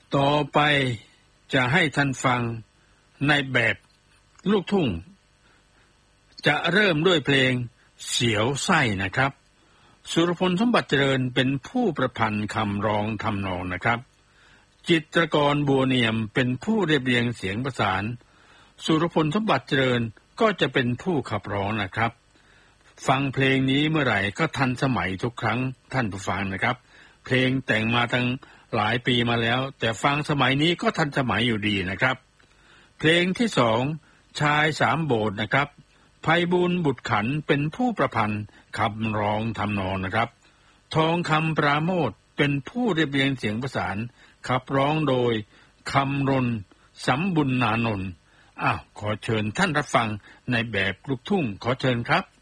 ต่อไปจะให้ท่านฟังในแบบลูกทุ่งจะเริ่มด้วยเพลงเสียวไส้นะครับสุรพลสมบัติเจริญเป็นผู้ประพันธ์คำร้องทำนองนะครับจิตรกรบัวเนียมเป็นผู้เรียบเรียงเสียงประสานสุรพลสมบัติเจริญก็จะเป็นผู้ขับร้องนะครับฟังเพลงนี้เมื่อไหร่ก็ทันสมัยทุกครั้งท่านผู้ฟังนะครับเพลงแต่งมาตั้งหลายปีมาแล้วแต่ฟังสมัยนี้ก็ทันสมัยอยู่ดีนะครับเพลงที่สองชายสามโบสถ์นะครับไพบูลย์บุตรขันเป็นผู้ประพันธ์คำร้องทำนองนะครับทองคำปราโมทย์เป็นผู้เรียบเรียงเสียงประสานขับร้องโดยคำรณสำบุญนานนท์ขอเชิญท่านรับฟังในแบบลูกทุ่งขอเชิญครับ